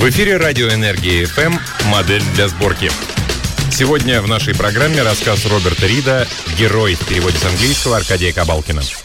В эфире радио «Энергия ФМ» «Модель для сборки». Сегодня в нашей программе рассказ Роберта Рида «Герой» в переводе с английского Аркадия Кабалкина.